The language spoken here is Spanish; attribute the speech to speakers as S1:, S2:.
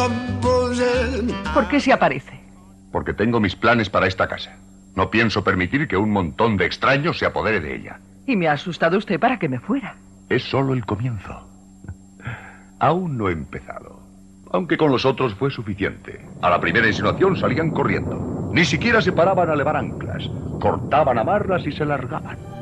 S1: mademoiselle.
S2: ¿Por qué se aparece?
S3: Porque tengo mis planes para esta casa. No pienso permitir que un montón de extraños se apodere de ella.
S2: Y me ha asustado usted para que me fuera.
S3: Es solo el comienzo. Aún no he empezado. Aunque con los otros fue suficiente. A la primera insinuación salían corriendo. Ni siquiera se paraban a levar anclas. Cortaban amarras y se largaban.